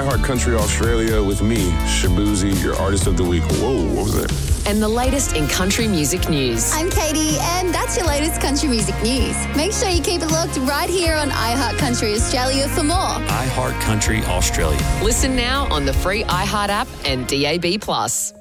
iHeart Country Australia with me, Shabuzi, your Artist of the Week. Whoa, what was that? And the latest in country music news. I'm Katie, and that's your latest country music news. Make sure you keep it locked right here on iHeart Country Australia for more. iHeart Country Australia. Listen now on the free iHeart app and DAB+.